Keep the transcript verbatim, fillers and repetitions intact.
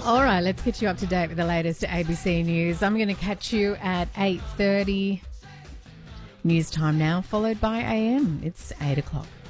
All right, let's get you up to date with the latest A B C News. I'm going to catch you at eight thirty. News time now, followed by A M. It's eight o'clock.